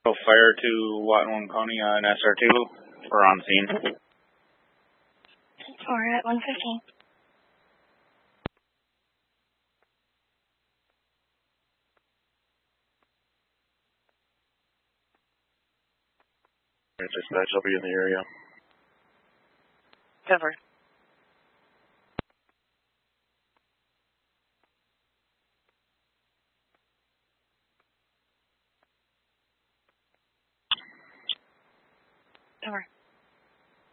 So fire to Whatton County on SR2. We're on scene. We're at 115. Dispatch, I'll be in the area. Cover. Over.